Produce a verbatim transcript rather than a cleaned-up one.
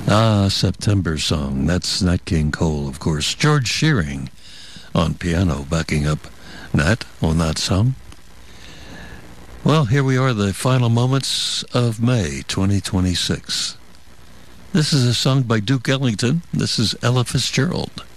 Ah, September Song. That's Nat King Cole, of course. George Shearing on piano backing up Nat on that song. Well, here we are, the final moments of May twenty twenty-six. This is a song by Duke Ellington. This is Ella Fitzgerald.